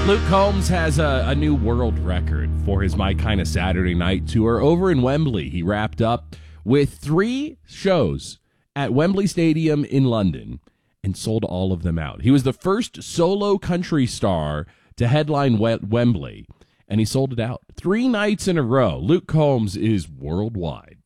Luke Combs has a new world record for his My Kinda Saturday Night tour over in Wembley. He wrapped up with 3 shows at Wembley Stadium in London and sold all of them out. He was the first solo country star to headline Wembley, and he sold it out 3 nights in a row. Luke Combs is worldwide.